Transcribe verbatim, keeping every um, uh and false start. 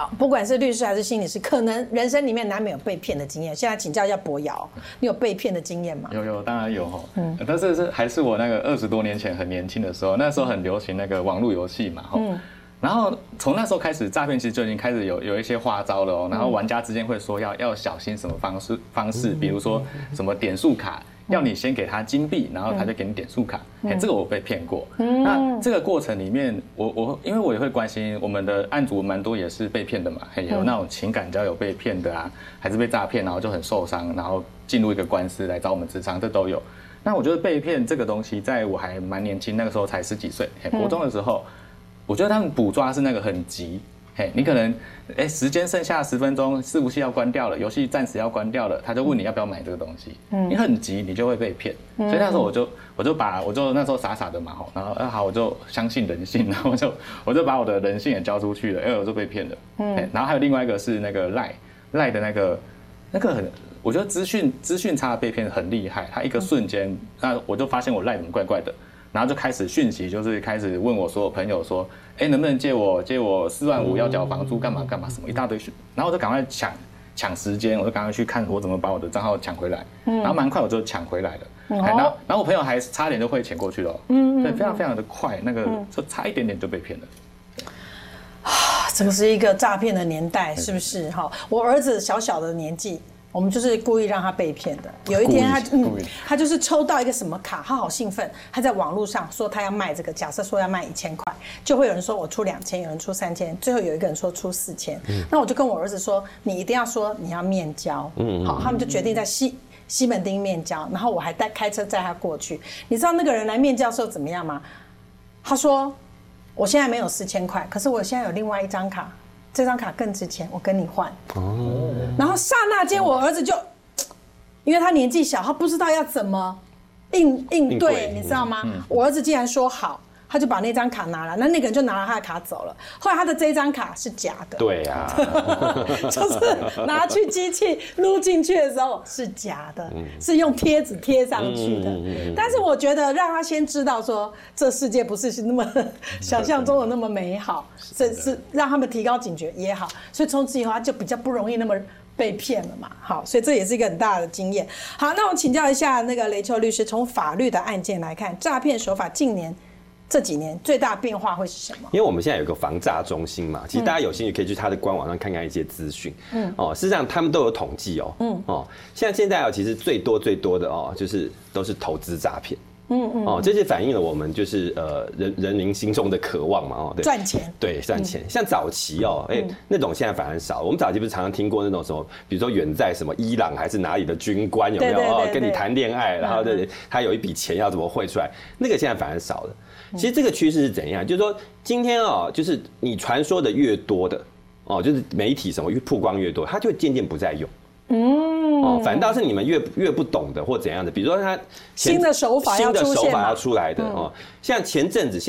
好，不管是律师还是心理师，可能人生里面难免有被骗的经验。现在请教一下博尧，你有被骗的经验吗？ 有有，当然有哈。嗯，但是是还是我那个二十多年前很年轻的时候，那时候很流行那个网络游戏嘛，嗯。然后从那时候开始，诈骗其实就已经开始有有一些花招了哦。然后玩家之间会说要要小心什么方式方式，比如说什么点数卡，要你先给他金币，然后他就给你点数卡。哎，这个我被骗过。那这个过程里面，我我因为我也会关心我们的案主蛮多也是被骗的嘛，有那种情感交友被骗的啊，还是被诈骗，然后就很受伤，然后进入一个官司来找我们咨商，这都有。那我觉得被骗这个东西，在我还蛮年轻，那个时候才十几岁，国中的时候。我觉得他们捕抓是那个很急，嘿，你可能，哎，时间剩下十分钟，伺服器要关掉了，游戏暂时要关掉了，他就问你要不要买这个东西，嗯，你很急，你就会被骗，所以那时候我就我就把我就那时候傻傻的嘛，然后好我就相信人性，然后我就我就把我的人性也交出去了，因为我就被骗了，嗯，然后还有另外一个是那个赖赖的那个那个很，我觉得资讯资讯差的被骗很厉害，他一个瞬间，那我就发现我赖怎么怪怪的。然后就开始讯息，就是开始问我所有朋友说，哎，能不能借我借我四万五要缴房租，干嘛干嘛什么一大堆讯，然后我就赶快抢抢时间，我就赶快去看我怎么把我的账号抢回来，然后蛮快我就抢回来了，然后然后我朋友还差点就汇钱过去了，嗯，对，非常非常的快，那个就差一点点就被骗了。 啊，这个是一个诈骗的年代，是不是？哈，我儿子小小的年纪。我们就是故意让他被骗的。有一天他，嗯，他就是抽到一个什么卡，他好兴奋，他在网络上说他要卖这个，假设说要卖一千块，就会有人说我出两千，有人出三千，最后有一个人说出四千。嗯，那我就跟我儿子说，你一定要说你要面交。嗯，好，他们就决定在西西门町面交，然后我还带开车载他过去。你知道那个人来面交的时候怎么样吗？他说，我现在没有四千块，可是我现在有另外一张卡。这张卡更值钱，我跟你换。哦，然后刹那间，我儿子就，因为他年纪小，他不知道要怎么应应对，你知道吗？嗯、我儿子竟然说好，他就把那张卡拿了，那那个人就拿了他的卡走了。后来他的这张卡是假的。 对呀、 啊，就是拿去机器撸进去的时候是假的，嗯、是用贴纸贴上去的。嗯嗯嗯、但是我觉得让他先知道说，这世界不是那么想象中的那么美好，是是让他们提高警觉也好。所以从此以后他就比较不容易那么被骗了嘛。好，所以这也是一个很大的经验。好，那我请教一下那个雷秋律师，从法律的案件来看，诈骗手法近年。这几年最大变化会是什么？ 因为我们现在有个防诈中心嘛，其实大家有兴趣可以去他的官网上看看一些资讯。嗯，哦，事实上他们都有统计哦。嗯，哦，像现在哦，其实最多最多的哦，就是都是投资诈骗。嗯嗯，哦，这是反映了我们就是呃人人民心中的渴望嘛，哦，对， 赚钱， 对，赚钱。像早期哦，哎，那种现在反而少。我们早期不是常常听过那种什么，比如说远在什么伊朗还是哪里的军官有没有哦跟你谈恋爱，然后对他有一笔钱要怎么汇出来，那个现在反而少了。其实这个趋势是怎样？就是说，今天哦，就是你传说的越多的哦，就是媒体什么越曝光越多，它就渐渐不再用。嗯，哦，反倒是你们越越不懂的或怎样的，比如说他新的手法要出现， 新的手法要出来的哦，像前阵子。